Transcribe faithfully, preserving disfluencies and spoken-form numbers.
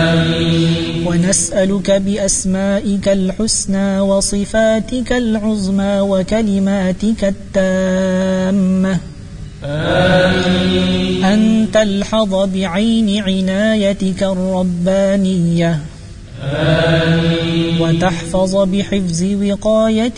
ونسألك بأسمائك الحسنى وصفاتك العظمى وكلماتك التامة آمين. أن تلحظ بعين عنايتك الربانية آمين. وتحفظ بحفظ وقايتك